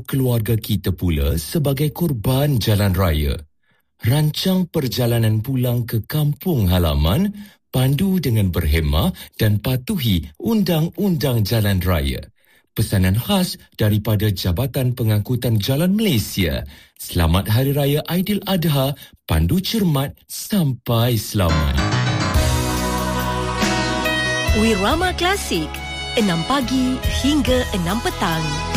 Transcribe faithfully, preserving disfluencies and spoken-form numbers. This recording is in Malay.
keluarga kita pula sebagai korban jalan raya. Rancang perjalanan pulang ke kampung halaman, pandu dengan berhemah dan patuhi undang-undang jalan raya. Pesanan khas daripada Jabatan Pengangkutan Jalan Malaysia. Selamat Hari Raya Aidiladha, pandu cermat sampai selamat. Wirama Klasik, enam pagi hingga enam petang.